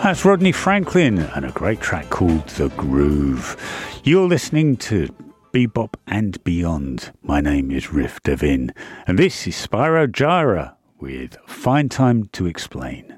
That's Rodney Franklin and a great track called The Groove. You're listening to Bebop and Beyond. My name is Riff Devin and this is Spyro Gyra with Find Time to Explain.